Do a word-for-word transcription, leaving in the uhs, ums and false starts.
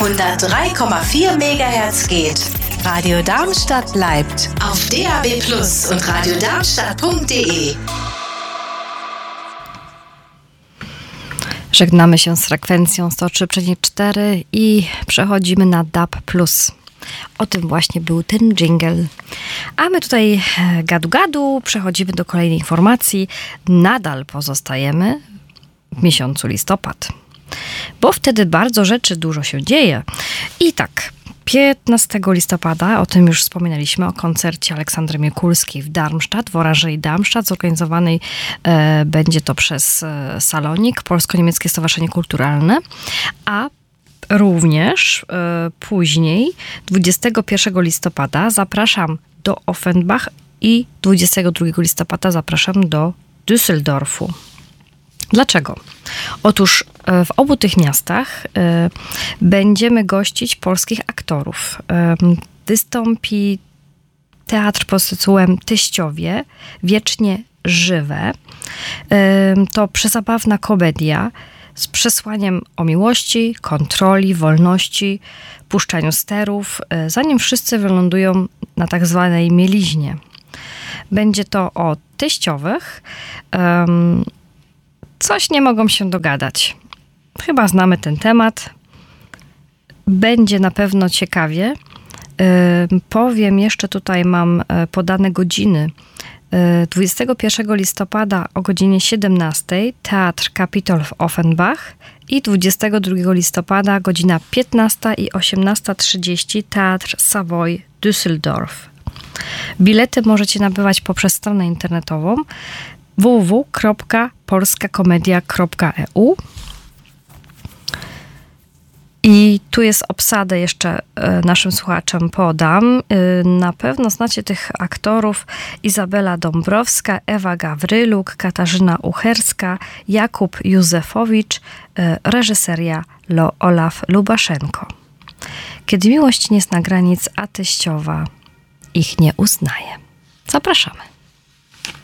hundertdrei Komma vier Megahertz geht. Radio Darmstadt bleibt auf D A B plus und radiodarmstadt punkt de. Żegnamy się z frekwencją sto trzy przecinek cztery i przechodzimy na D A B plus. O tym właśnie był ten dżingiel. A my tutaj gadu gadu, przechodzimy do kolejnej informacji. Nadal pozostajemy w miesiącu listopad, bo wtedy bardzo rzeczy dużo się dzieje. I tak, piętnastego listopada, o tym już wspominaliśmy, o koncercie Aleksandry Mikulskiej w Darmstadt, w Oranżerii Darmstadt, zorganizowanej e, będzie to przez e, Salonik, Polsko-Niemieckie Stowarzyszenie Kulturalne, a również e, później, dwudziestego pierwszego listopada zapraszam do Offenbach i dwudziestego drugiego listopada zapraszam do Düsseldorfu. Dlaczego? Otóż w obu tych miastach y, będziemy gościć polskich aktorów. Y, wystąpi teatr pod tytułem Teściowie, wiecznie żywe. Y, to przezabawna komedia z przesłaniem o miłości, kontroli, wolności, puszczaniu sterów, y, zanim wszyscy wylądują na tak zwanej mieliźnie. Będzie to o teściowych. Y, Coś nie mogą się dogadać. Chyba znamy ten temat. Będzie na pewno ciekawie. Yy, powiem jeszcze, tutaj mam podane godziny. Yy, dwudziestego pierwszego listopada o godzinie siedemnastej Teatr Kapitol w Offenbach i dwudziestego drugiego listopada godzina piętnasta i osiemnasta trzydzieści Teatr Savoy Düsseldorf. Bilety możecie nabywać poprzez stronę internetową w w w kropka polska komedia kropka e u. I tu jest obsadę jeszcze naszym słuchaczom podam. Na pewno znacie tych aktorów: Izabela Dąbrowska, Ewa Gawryluk, Katarzyna Ucherska, Jakub Józefowicz, reżyseria Olaf Lubaszenko. Kiedy miłość nie zna granic, a teściowa ich nie uznaje. Zapraszamy.